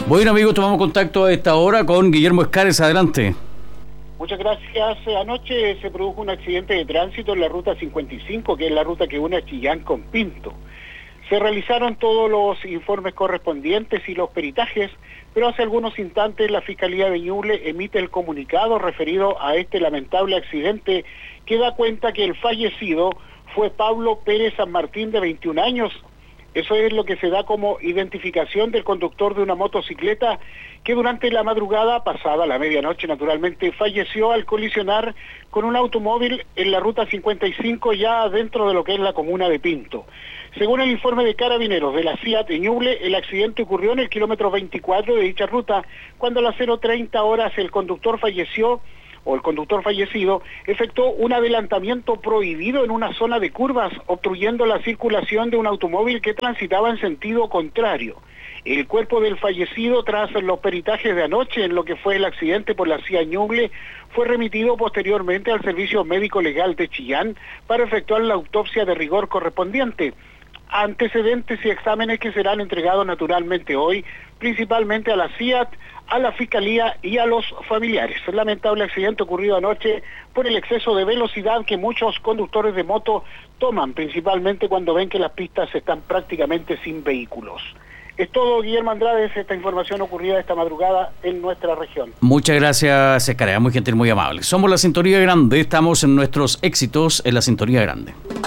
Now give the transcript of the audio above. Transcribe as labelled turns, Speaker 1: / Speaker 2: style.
Speaker 1: Bueno, amigos, tomamos contacto a esta hora con Guillermo Escares. Adelante.
Speaker 2: Muchas gracias. Anoche se produjo un accidente de tránsito en la ruta 55, que es la ruta que une a Chillán con Pinto. Se realizaron todos los informes correspondientes y los peritajes, pero hace algunos instantes la Fiscalía de Ñuble emite el comunicado referido a este lamentable accidente que da cuenta que el fallecido fue Pablo Pérez San Martín, de 21 años. Eso es lo que se da como identificación del conductor de una motocicleta que durante la madrugada, pasada la medianoche naturalmente, falleció al colisionar con un automóvil en la ruta 55, ya dentro de lo que es la comuna de Pinto. Según el informe de Carabineros de la CIAT de Ñuble, el accidente ocurrió en el kilómetro 24 de dicha ruta, cuando a las 0:30 horas el conductor fallecido efectuó un adelantamiento prohibido en una zona de curvas, obstruyendo la circulación de un automóvil que transitaba en sentido contrario. El cuerpo del fallecido, tras los peritajes de anoche en lo que fue el accidente por la CIA Ñuble, fue remitido posteriormente al Servicio Médico Legal de Chillán para efectuar la autopsia de rigor correspondiente. Antecedentes y exámenes que serán entregados naturalmente hoy, principalmente a la CIAT, a la Fiscalía y a los familiares. Lamentable accidente ocurrido anoche por el exceso de velocidad que muchos conductores de moto toman, principalmente cuando ven que las pistas están prácticamente sin vehículos. Es todo, Guillermo Andrade, esta información ocurrida esta madrugada en nuestra región.
Speaker 1: Muchas gracias, Escares, muy gentil, muy amable. Somos la Sintonía Grande, estamos en nuestros éxitos en la Sintonía Grande.